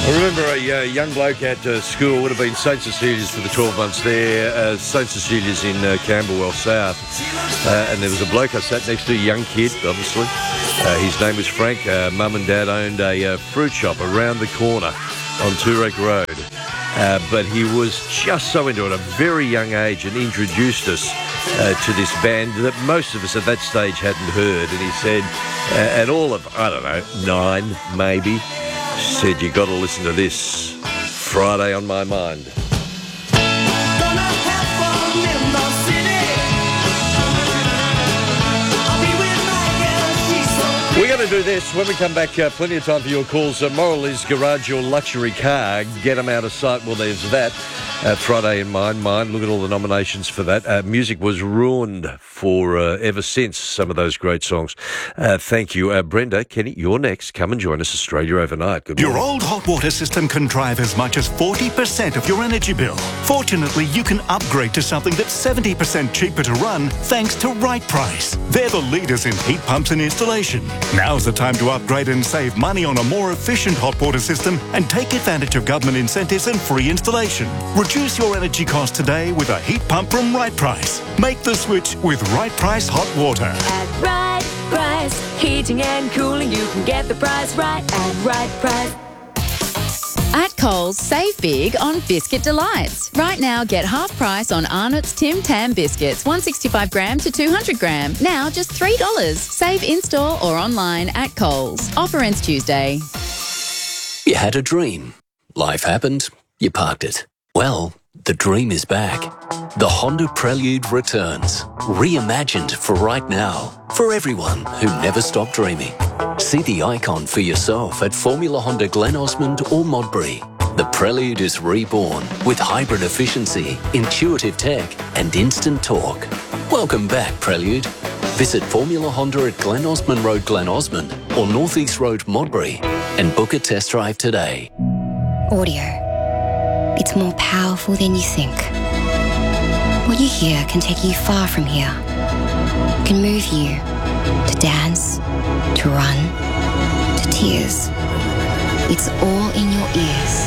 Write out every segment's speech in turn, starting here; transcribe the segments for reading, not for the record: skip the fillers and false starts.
I remember a young bloke at school, would have been St Cecilia's for the 12 months there, St Cecilia's in Camberwell South, and there was a bloke I sat next to, a young kid, obviously. His name was Frank. Mum and Dad owned a fruit shop around the corner on Turek Road, but he was just so into it at a very young age and introduced us to this band that most of us at that stage hadn't heard. And he said, at all of, 9 maybe, said, you got to listen to this, Friday on My Mind. We're going to do this when we come back. Plenty of time for your calls. Moral is garage your luxury car. Get them out of sight. Well, there's that. Friday in Mind. Look at all the nominations for that. Music was ruined for ever since some of those great songs. Thank you. Brenda, Kenny, you're next. Come and join us, Australia Overnight. Good morning. Your old hot water system can drive as much as 40% of your energy bill. Fortunately, you can upgrade to something that's 70% cheaper to run thanks to Right Price. They're the leaders in heat pumps and installation. Now's the time to upgrade and save money on a more efficient hot water system and take advantage of government incentives and free installation. Reduce your energy costs today with a heat pump from Right Price. Make the switch with Right Price Hot Water. At Right Price, heating and cooling, you can get the price right at Right Price. At Coles, save big on Biscuit Delights. Right now, get half price on Arnott's Tim Tam biscuits, 165 gram to 200 gram. Now just $3. Save in-store or online at Coles. Offer ends Tuesday. You had a dream. Life happened. You parked it. Well, the dream is back. The Honda Prelude returns. Reimagined for right now. For everyone who never stopped dreaming. See the icon for yourself at Formula Honda Glen Osmond or Modbury. The Prelude is reborn with hybrid efficiency, intuitive tech and instant torque. Welcome back, Prelude. Visit Formula Honda at Glen Osmond Road, Glen Osmond or North East Road, Modbury and book a test drive today. Audio. It's more powerful than you think. What you hear can take you far from here. Can move you to dance, to run, to tears. It's all in your ears.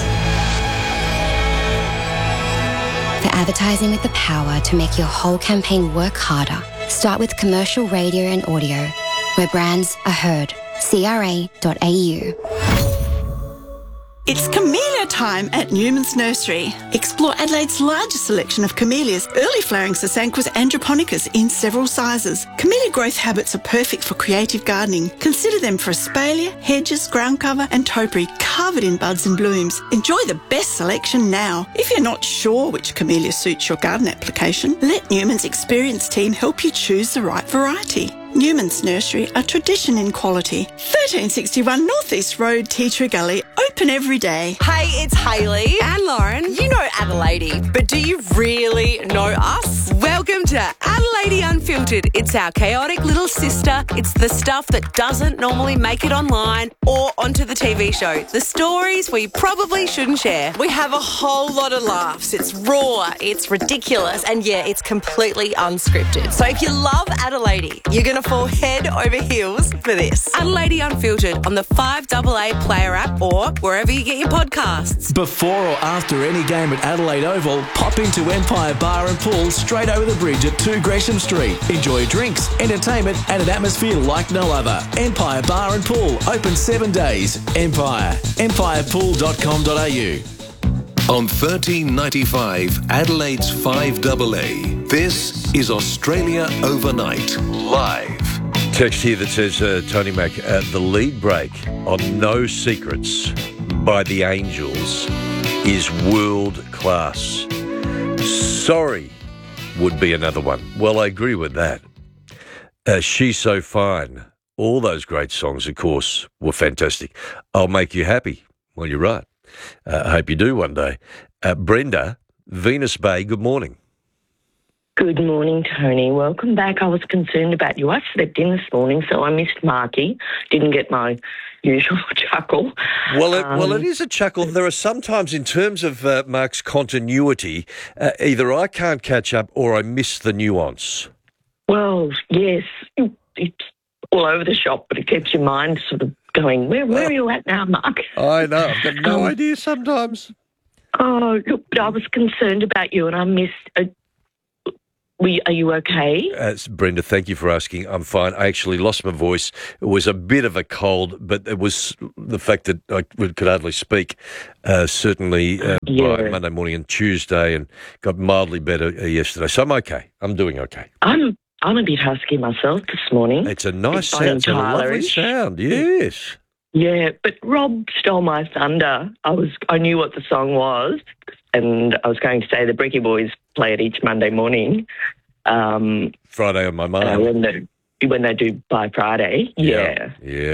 For advertising with the power to make your whole campaign work harder, start with commercial radio and audio, where brands are heard. CRA.au. It's camellia time at Newman's Nursery. Explore Adelaide's largest selection of camellias, early flowering Sasanquas and japonicas in several sizes. Camellia growth habits are perfect for creative gardening. Consider them for espalier, hedges, ground cover and topiary covered in buds and blooms. Enjoy the best selection now. If you're not sure which camellia suits your garden application, let Newman's experienced team help you choose the right variety. Newman's Nursery, a tradition in quality. 1361 North East Road, Tea Tree Gully, open every day. Hey, it's Hayley and Lauren. You know Adelaide, but do you really know us? Welcome to Adelaide Unfiltered. It's our chaotic little sister. It's the stuff that doesn't normally make it online or onto the TV show. The stories we probably shouldn't share. We have a whole lot of laughs. It's raw, it's ridiculous, and yeah, it's completely unscripted. So if you love Adelaide, you're going to fall head over heels for this. Adelaide Unfiltered on the 5AA Player app or wherever you get your podcasts. Before or after any game at Adelaide Oval, pop into Empire Bar and Pool straight over the bridge at 2 Gresham Street. Enjoy drinks, entertainment and an atmosphere like no other. Empire Bar and Pool, open 7 days. Empire. empirepool.com.au. On 1395 Adelaide's 5AA, this is Australia Overnight, live. Text here that says, Tony Mac, the lead break on No Secrets by the Angels is world class. Sorry would be another one. Well, I agree with that. She's So Fine. All those great songs, of course, were fantastic. I'll Make You Happy. Well, you're right. I hope you do one day. Brenda, Venus Bay, good morning. Good morning, Tony. Welcome back. I was concerned about you. I slept in this morning, so I missed Marky. Didn't get my usual chuckle. Well, it is a chuckle. There are sometimes, in terms of Mark's continuity, either I can't catch up or I miss the nuance. Well, yes, it's all over the shop, but it keeps your mind sort of going, where are you at now, Mark? I know. I've got no idea sometimes. Oh, look, but I was concerned about you and I missed... are you okay? Brenda, thank you for asking. I'm fine. I actually lost my voice. It was a bit of a cold, but it was the fact that I could hardly speak, certainly by Monday morning and Tuesday, and got mildly better yesterday. So I'm okay. I'm doing okay. I'm a bit husky myself this morning. It's a nice sound. It's a lovely sound, yes. Yeah, but Rob stole my thunder. I knew what the song was, and I was going to say the Bricky Boys play it each Monday morning. Friday on my mind. When they do by Friday. Yeah.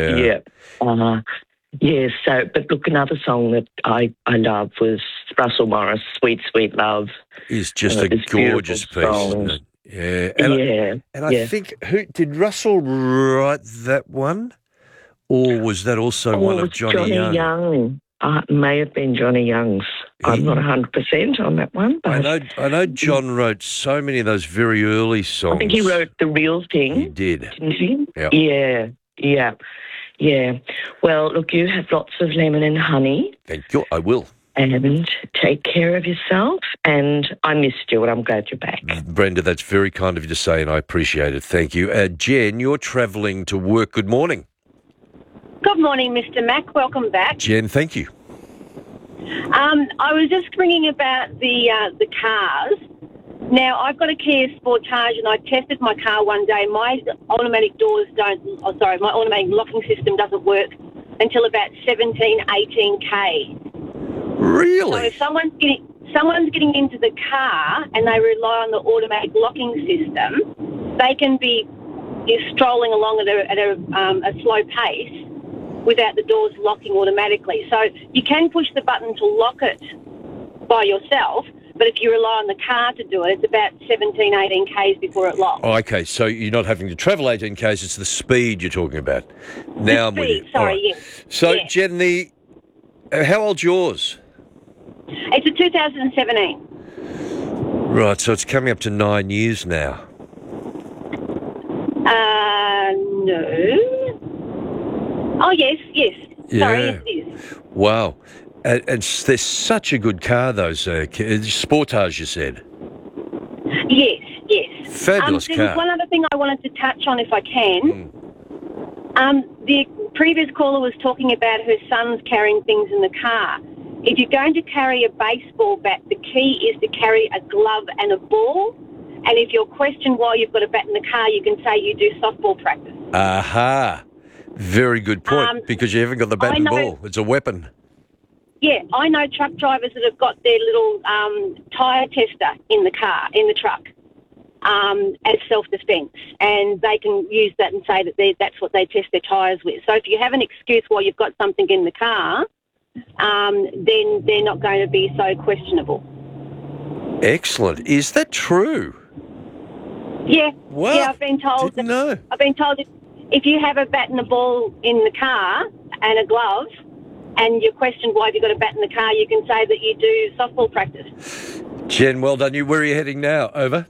So, but look, another song that I love was Russell Morris, Sweet, Sweet Love. It's just a gorgeous piece, isn't it? Yeah. And I think, did Russell write that one? Or was that also one of Johnny Young? It may have been Johnny Young's. I'm not 100% on that one. But I know John wrote so many of those very early songs. I think he wrote The Real Thing. He did. Didn't he? Yep. Yeah. Well, look, you have lots of lemon and honey. Thank you. I will. And take care of yourself. And I missed you, and I'm glad you're back. Brenda, that's very kind of you to say, and I appreciate it. Thank you. Jen, you're travelling to work. Good morning. Good morning, Mr. Mack. Welcome back. Jen, thank you. I was just ringing about the cars. Now, I've got a Kia Sportage, and I tested my car one day. My automatic my automatic locking system doesn't work until about 17, 18K. Really? So if someone's getting into the car and they rely on the automatic locking system, they can be strolling along at a slow pace without the doors locking automatically. So you can push the button to lock it by yourself, but if you rely on the car to do it, it's about 17, 18 Ks before it locks. Oh, okay, so you're not having to travel 18 Ks, it's the speed you're talking about. Now I'm with you. Yes. So, yes. Jen, how old's yours? It's a 2017. Right, so it's coming up to 9 years now. No. Oh, yes. Yeah. Sorry, yes, it is. Wow. And they're such a good car, those Sportage, you said. Yes. Fabulous car. There was one other thing I wanted to touch on, if I can. The previous caller was talking about her son's carrying things in the car. If you're going to carry a baseball bat, the key is to carry a glove and a ball. And if you're questioned why you've got a bat in the car, you can say you do softball practice. Aha. Very good point, because you haven't got the bat and ball. It's a weapon. Yeah, I know truck drivers that have got their little tyre tester in the truck, as self-defence, and they can use that and say that that's what they test their tyres with. So if you have an excuse why you've got something in the car, then they're not going to be so questionable. Excellent. Is that true? Yeah. Wow. Yeah, I've been told. Didn't know. I've been told if you have a bat and a ball in the car and a glove, and you're questioned why have you got a bat in the car, you can say that you do softball practice. Jen, well done. Where are you heading now? Over?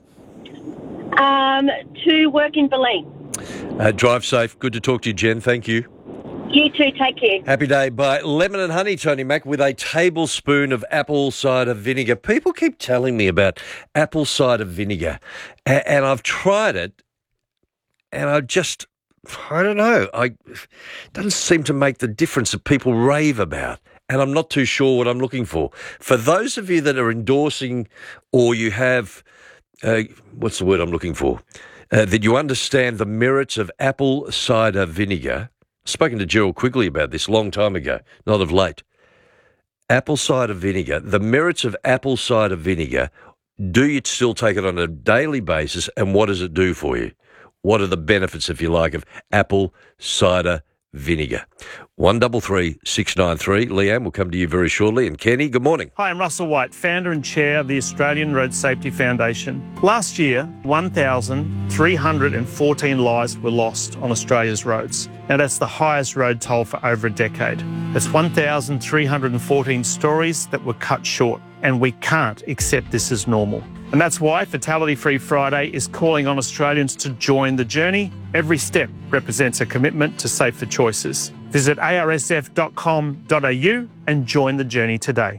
To work in Berlin. Drive safe. Good to talk to you, Jen. Thank you. You too. Take care. Happy day. Bye. Lemon and honey, Tony Mack, with a tablespoon of apple cider vinegar. People keep telling me about apple cider vinegar, and I've tried it, and I don't know. It doesn't seem to make the difference that people rave about, and I'm not too sure what I'm looking for. For those of you that are endorsing, or you have, what's the word I'm looking for, that you understand the merits of apple cider vinegar. I've spoken to Gerald Quigley about this a long time ago, not of late. Apple cider vinegar, the merits of apple cider vinegar, do you still take it on a daily basis, and what does it do for you? What are the benefits, if you like, of apple cider vinegar? 133 693. Leanne will come to you very shortly. And Kenny, good morning. Hi, I'm Russell White, founder and chair of the Australian Road Safety Foundation. Last year, 1,314 lives were lost on Australia's roads. Now, that's the highest road toll for over a decade. That's 1,314 stories that were cut short, and we can't accept this as normal. And that's why Fatality Free Friday is calling on Australians to join the journey. Every step represents a commitment to safer choices. Visit arsf.com.au and join the journey today.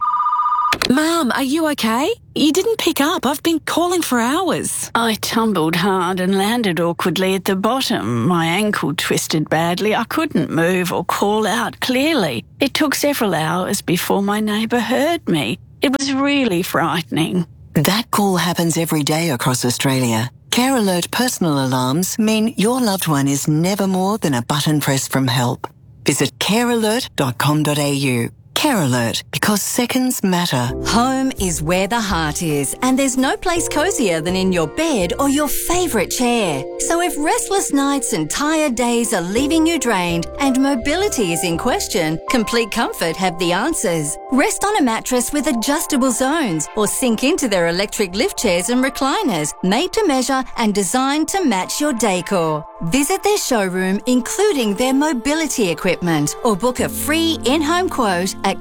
Mum, are you okay? You didn't pick up. I've been calling for hours. I tumbled hard and landed awkwardly at the bottom. My ankle twisted badly. I couldn't move or call out clearly. It took several hours before my neighbour heard me. It was really frightening. That call happens every day across Australia. Care Alert personal alarms mean your loved one is never more than a button press from help. Visit carealert.com.au. Care Alert, because seconds matter. Home is where the heart is, and there's no place cosier than in your bed or your favourite chair. So if restless nights and tired days are leaving you drained and mobility is in question, Complete Comfort have the answers. Rest on a mattress with adjustable zones or sink into their electric lift chairs and recliners, made to measure and designed to match your decor. Visit their showroom, including their mobility equipment, or book a free in-home quote at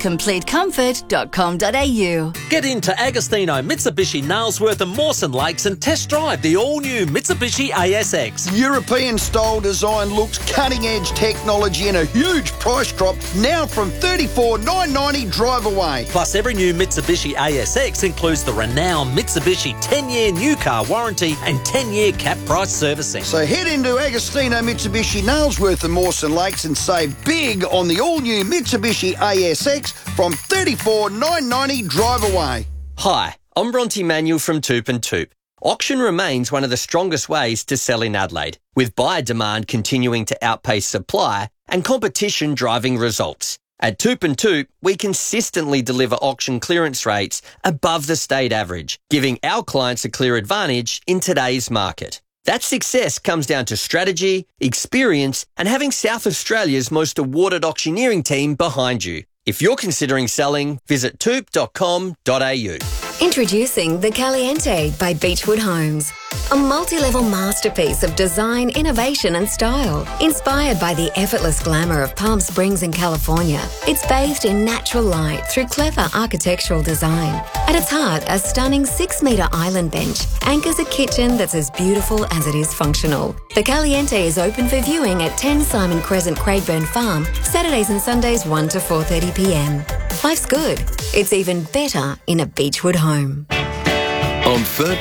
completecomfort.com.au. Get into Agostino, Mitsubishi, Nailsworth and Mawson Lakes and test drive the all-new Mitsubishi ASX. European-style design looks, cutting-edge technology and a huge price drop now from $34,990 drive away. Plus, every new Mitsubishi ASX includes the renowned Mitsubishi 10-year new car warranty and 10-year cap price servicing. So head into Agostino, Mitsubishi, Nailsworth and Mawson Lakes and save big on the all-new Mitsubishi ASX from $34,990 drive away. Hi, I'm Bronte Manuel from Toop and Toop. Auction remains one of the strongest ways to sell in Adelaide, with buyer demand continuing to outpace supply and competition driving results. At Toop and Toop, we consistently deliver auction clearance rates above the state average, giving our clients a clear advantage in today's market. That success comes down to strategy, experience, and having South Australia's most awarded auctioneering team behind you. If you're considering selling, visit toop.com.au. Introducing the Caliente by Beechwood Homes. A multi-level masterpiece of design, innovation and style. Inspired by the effortless glamour of Palm Springs in California, it's bathed in natural light through clever architectural design. At its heart, a stunning 6-metre island bench anchors a kitchen that's as beautiful as it is functional. The Caliente is open for viewing at 10 Simon Crescent, Craigburn Farm, Saturdays and Sundays 1 to 4:30pm. Life's good. It's even better in a Beechwood home. On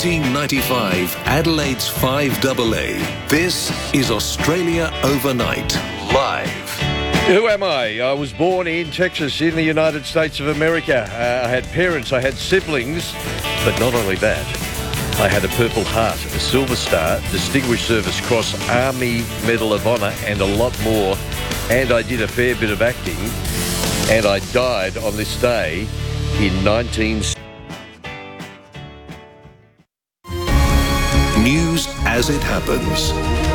1395 Adelaide's 5AA, this is Australia Overnight, live. Who am I? I was born in Texas in the United States of America. I had parents, I had siblings, but not only that. I had a Purple Heart, a Silver Star, Distinguished Service Cross, Army Medal of Honor, and a lot more. And I did a fair bit of acting. And I died on this day in 1960. News as it happens.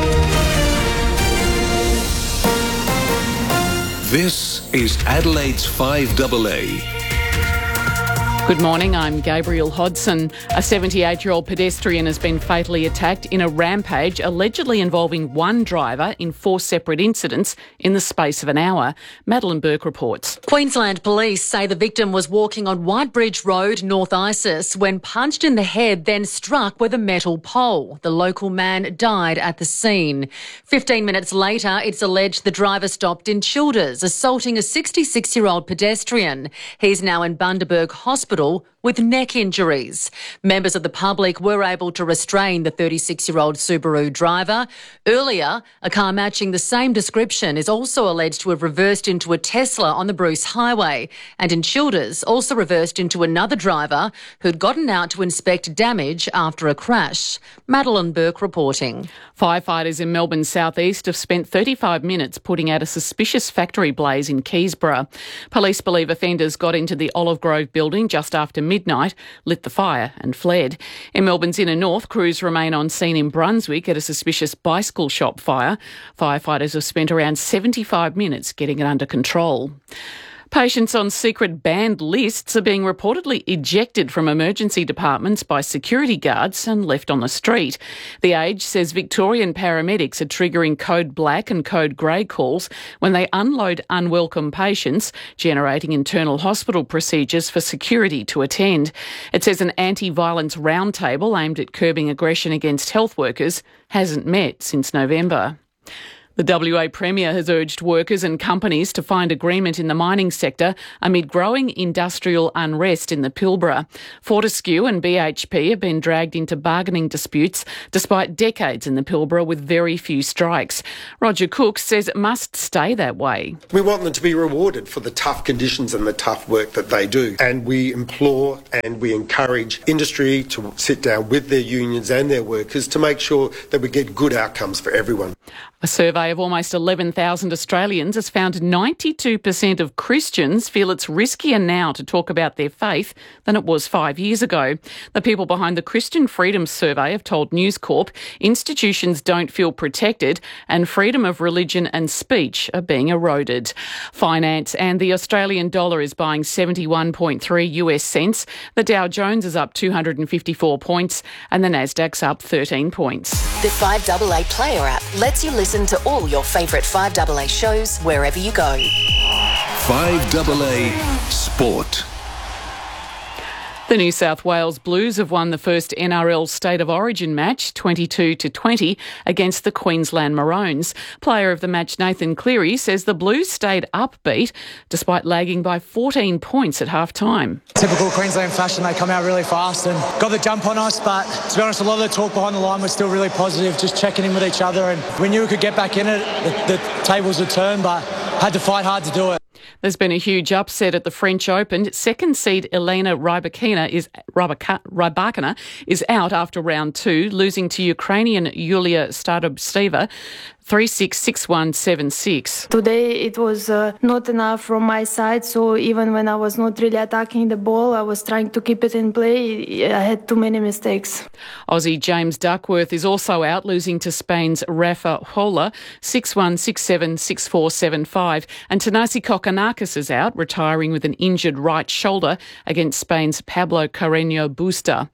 This is Adelaide's 5AA. Good morning, I'm Gabriel Hodson. A 78-year-old pedestrian has been fatally attacked in a rampage allegedly involving one driver in 4 separate incidents in the space of an hour. Madeline Burke reports. Queensland police say the victim was walking on Whitebridge Road, North Isis, when punched in the head, then struck with a metal pole. The local man died at the scene. 15 minutes later, it's alleged the driver stopped in Childers, assaulting a 66-year-old pedestrian. He's now in Bundaberg Hospital with neck injuries. Members of the public were able to restrain the 36-year-old Subaru driver. Earlier, a car matching the same description is also alleged to have reversed into a Tesla on the Bruce Highway, and in Childers also reversed into another driver who'd gotten out to inspect damage after a crash. Madeline Burke reporting. Firefighters in Melbourne's southeast have spent 35 minutes putting out a suspicious factory blaze in Keysborough. Police believe offenders got into the Olive Grove building just after midnight, lit the fire and fled. In Melbourne's inner north, crews remain on scene in Brunswick at a suspicious bicycle shop fire. Firefighters have spent around 75 minutes getting it under control. Patients on secret banned lists are being reportedly ejected from emergency departments by security guards and left on the street. The Age says Victorian paramedics are triggering code black and code grey calls when they unload unwelcome patients, generating internal hospital procedures for security to attend. It says an anti-violence roundtable aimed at curbing aggression against health workers hasn't met since November. The WA Premier has urged workers and companies to find agreement in the mining sector amid growing industrial unrest in the Pilbara. Fortescue and BHP have been dragged into bargaining disputes despite decades in the Pilbara with very few strikes. Roger Cook says it must stay that way. We want them to be rewarded for the tough conditions and the tough work that they do. And we implore and we encourage industry to sit down with their unions and their workers to make sure that we get good outcomes for everyone. A survey of almost 11,000 Australians has found 92% of Christians feel it's riskier now to talk about their faith than it was 5 years ago. The people behind the Christian Freedom Survey have told News Corp institutions don't feel protected and freedom of religion and speech are being eroded. Finance and the Australian dollar is buying 71.3 US cents. The Dow Jones is up 254 points and the Nasdaq's up 13 points. The 5AA Player app lets you listen to all your favourite 5AA shows wherever you go. 5AA Sport. The New South Wales Blues have won the first NRL State of Origin match 22-20 against the Queensland Maroons. Player of the match Nathan Cleary says the Blues stayed upbeat despite lagging by 14 points at half-time. Typical Queensland fashion, they come out really fast and got the jump on us, but to be honest, a lot of the talk behind the line was still really positive, just checking in with each other, and we knew we could get back in it. The tables would turn, but had to fight hard to do it. There's been a huge upset at the French Open. Second seed Elena Rybakina is out after round 2, losing to Ukrainian Yulia Starobsteva 3-6, 6-1, 7-6. Today it was not enough from my side, so even when I was not really attacking the ball, I was trying to keep it in play. I had too many mistakes. Aussie James Duckworth is also out, losing to Spain's Rafa Hola 6-1, 6-7, 6-4, 7-5. And Tanasi Kokkinakis is out, retiring with an injured right shoulder against Spain's Pablo Carreño Busta.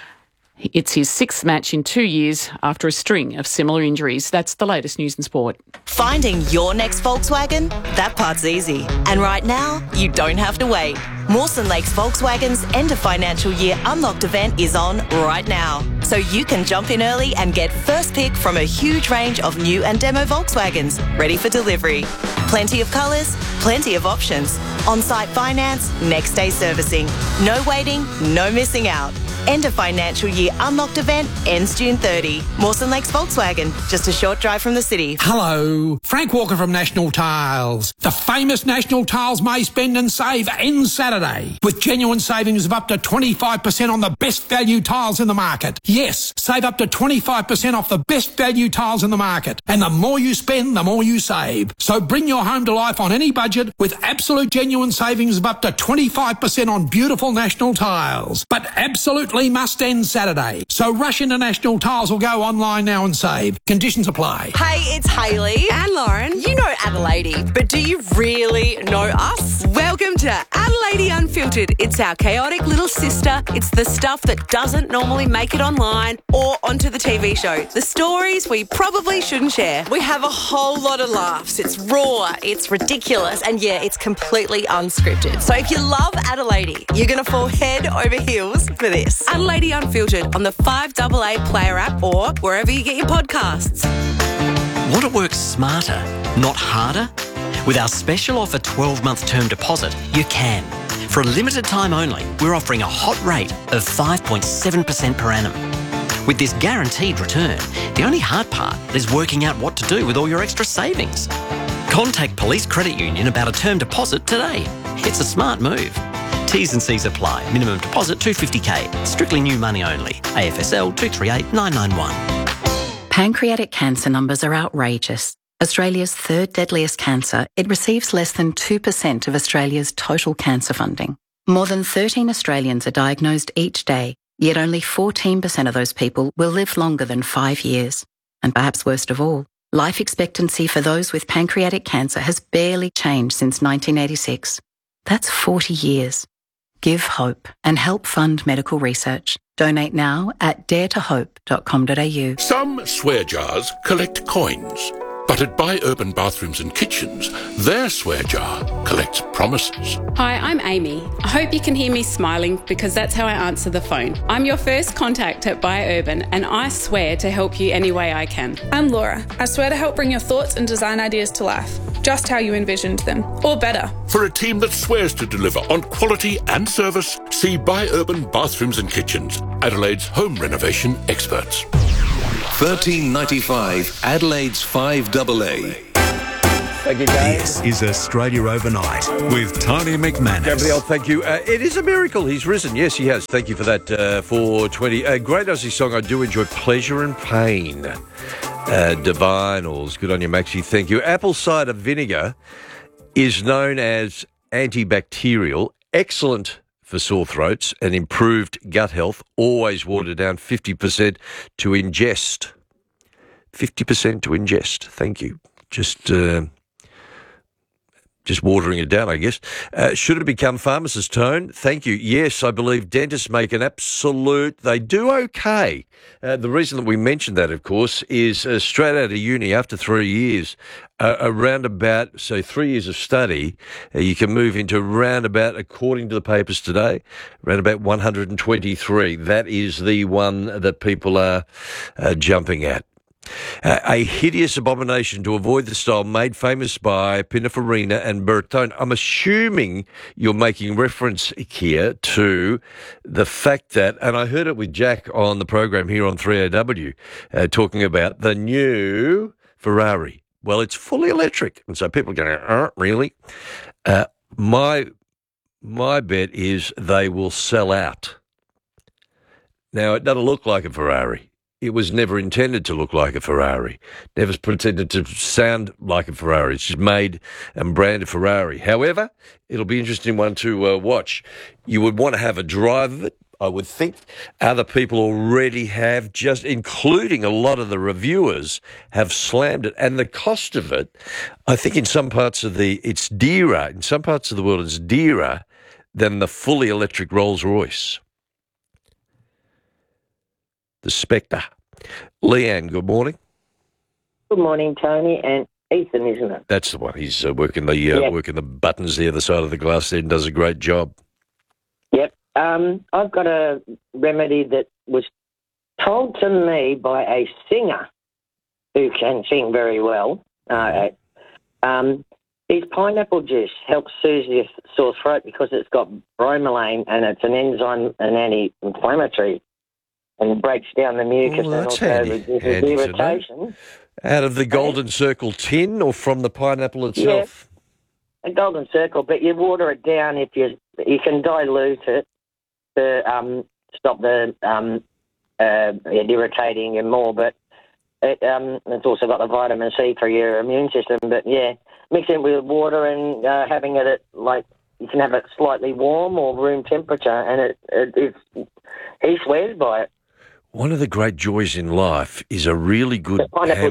It's his 6th match in 2 years after a string of similar injuries. That's the latest news and sport. Finding your next Volkswagen? That part's easy. And right now, you don't have to wait. Mawson Lakes Volkswagen's end of financial year unlocked event is on right now. So you can jump in early and get first pick from a huge range of new and demo Volkswagens ready for delivery. Plenty of colours, plenty of options. On-site finance, next day servicing. No waiting, no missing out. End of financial year unlocked event ends June 30. Mawson Lakes Volkswagen, just a short drive from the city. Hello, Frank Walker from National Tiles. The famous National Tiles May Spend and Save ends Saturday with genuine savings of up to 25% on the best value tiles in the market. Yes, save up to 25% off the best value tiles in the market. And the more you spend, the more you save. So bring your home to life on any budget with absolute genuine savings of up to 25% on beautiful National Tiles. But absolutely must end Saturday. So rush into National Tiles or go online now and save. Conditions apply. Hey, it's Hayley and Lauren. You know Adelaide, but do you really know us? Welcome to Adelaide Unfiltered. It's our chaotic little sister. It's the stuff that doesn't normally make it online or onto the TV show. The stories we probably shouldn't share. We have a whole lot of laughs. It's raw, it's ridiculous, and yeah, it's completely unscripted. So if you love Adelaide, you're going to fall head over heels for this. Adelaide Unfiltered on the 5AA Player app or wherever you get your podcasts. Want to work smarter, not harder? With our special offer 12-month term deposit, you can. For a limited time only, we're offering a hot rate of 5.7% per annum. With this guaranteed return, the only hard part is working out what to do with all your extra savings. Contact Police Credit Union about a term deposit today. It's a smart move. T's and C's apply. Minimum deposit $250K. Strictly new money only. AFSL 238991. Pancreatic cancer numbers are outrageous. Australia's third deadliest cancer, it receives less than 2% of Australia's total cancer funding. More than 13 Australians are diagnosed each day, yet only 14% of those people will live longer than 5 years. And perhaps worst of all, life expectancy for those with pancreatic cancer has barely changed since 1986. That's 40 years. Give hope and help fund medical research. Donate now at daretohope.com.au. Some swear jars collect coins, But at Buy Urban Bathrooms and Kitchens, their swear jar collects promises. Hi, I'm Amy. I hope you can hear me smiling because that's how I answer the phone. I'm your first contact at Buy Urban and I swear to help you any way I can. I'm Laura. I swear to help bring your thoughts and design ideas to life, just how you envisioned them, or better. For a team that swears to deliver on quality and service, see Buy Urban Bathrooms and Kitchens, Adelaide's home renovation experts. $13.95 Adelaide's 5AA. Thank you, Gabe. This is Australia Overnight with Tony McManus. Gabrielle, thank you. It is a miracle he's risen. Yes, he has. Thank you for that, 420. Great Aussie song. I do enjoy Pleasure and Pain. Divinals. Good on you, Maxie. Thank you. Apple cider vinegar is known as antibacterial, excellent for sore throats and improved gut health. Always watered down 50% to ingest. 50% to ingest. Thank you. Just watering it down, I guess. Should it become pharmacist's tone? Thank you. Yes, I believe dentists make an absolute... They do okay. The reason that we mentioned that, of course, is straight out of uni after 3 years, around about, so 3 years of study, you can move into around about, according to the papers today, around about 123. That is the one that people are jumping at. A hideous abomination to avoid the style made famous by Pininfarina and Bertone. I'm assuming you're making reference here to the fact that, and I heard it with Jack on the program here on 3AW, talking about the new Ferrari. Well, it's fully electric. And so people are going, really? My bet is they will sell out. Now, it doesn't look like a Ferrari. It was never intended to look like a Ferrari. Never pretended to sound like a Ferrari. It's just made and branded Ferrari. However, it'll be an interesting one to watch. You would want to have a drive of it, I would think. Other people already have, just including a lot of the reviewers, have slammed it. And the cost of it, I think in some parts of it's dearer. In some parts of the world, it's dearer than the fully electric Rolls-Royce. The Spectre. Leanne, good morning. Good morning, Tony, and Ethan, isn't it? That's the one. He's working the buttons the other side of the glass there and does a great job. Yep. I've got a remedy that was told to me by a singer who can sing very well. His pineapple juice helps soothe your sore throat because it's got bromelain and it's an enzyme, an anti-inflammatory, and breaks down the mucus and also reduces irritation. Out of the Golden Circle tin or from the pineapple itself? Yeah, a Golden Circle, but you water it down if you can dilute it to stop it irritating you more, but it's also got the vitamin C for your immune system. But yeah, mixing it with water and having it at, like, you can have it slightly warm or room temperature, and he swears by it. One of the great joys in life is a really good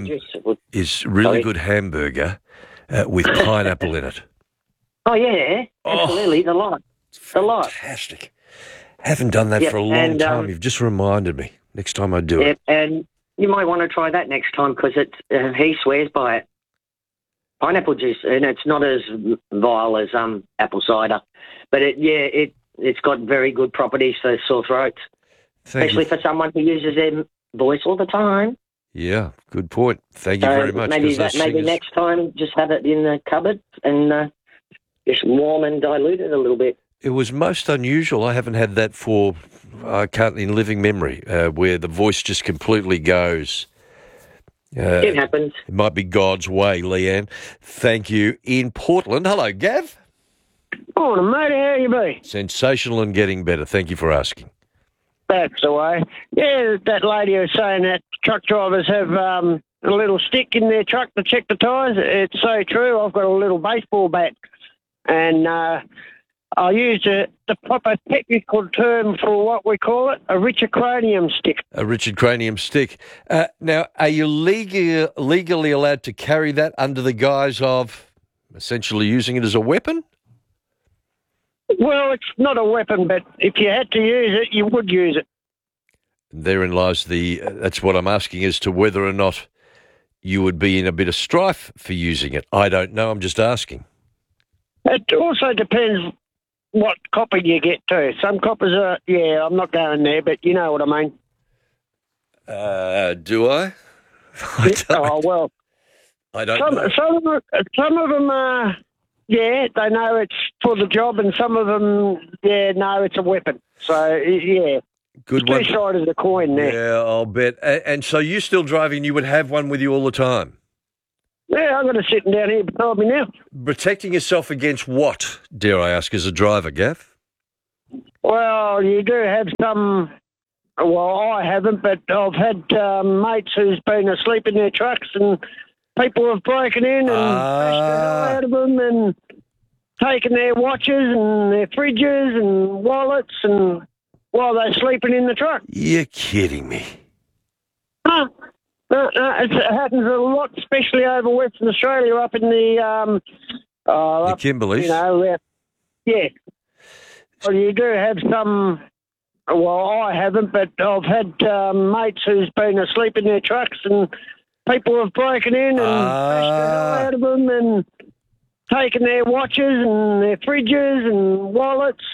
good hamburger with pineapple in it. Oh yeah, absolutely, the lot. Fantastic. Haven't done that for a long time. You've just reminded me. Next time I do it. And you might want to try that next time because he swears by it. Pineapple juice, and it's not as vile as apple cider, but it's got very good properties for sore throats. Especially for someone who uses their voice all the time. Yeah, good point. Thank you very much. Maybe next time just have it in the cupboard and just warm and dilute it a little bit. It was most unusual. I haven't had that in living memory, where the voice just completely goes. It happens. It might be God's way, Leanne. Thank you. In Portland. Hello, Gav. Morning, mate. How you be? Sensational and getting better. Thank you for asking. That's the way. Yeah, that lady was saying that truck drivers have a little stick in their truck to check the tyres. It's so true. I've got a little baseball bat, and I use the proper technical term for what we call it, a Richard Cranium stick. A Richard Cranium stick. Now, are you legally allowed to carry that under the guise of essentially using it as a weapon? Well, it's not a weapon, but if you had to use it, you would use it. Therein lies that's what I'm asking as to whether or not you would be in a bit of strife for using it. I don't know. I'm just asking. It also depends what copper you get too. Some coppers are, I'm not going there, but you know what I mean. Do I? I don't. Oh, well. I don't know. Some of them are, they know it's for the job, and some of them, no, it's a weapon. So, yeah. Good one. Two sides of the coin there. Yeah, I'll bet. And so you still driving, you would have one with you all the time? Yeah, I've got it sitting down here beside me now. Protecting yourself against what, dare I ask, as a driver, Gav? Well, you do have some... Well, I haven't, but I've had mates who's been asleep in their trucks and people have broken in and bashed the hell out of them and taken their watches and their fridges and wallets and while they're sleeping in the truck. You're kidding me. Huh? It happens a lot, especially over Western Australia, up in the... the Kimberleys? Yeah. Well, you do have some... Well, I haven't, but I've had mates who's been asleep in their trucks and people have broken in and bashed the hell out of them and taken their watches and their fridges and wallets